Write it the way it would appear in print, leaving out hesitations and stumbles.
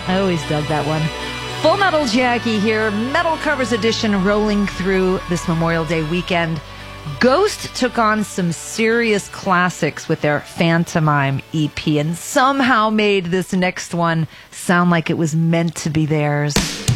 I always dug that one. Full Metal Jackie here, Metal Covers Edition, rolling through this Memorial Day weekend. Ghost took on some serious classics with their Phantomime EP and somehow made this next one sound like it was meant to be theirs.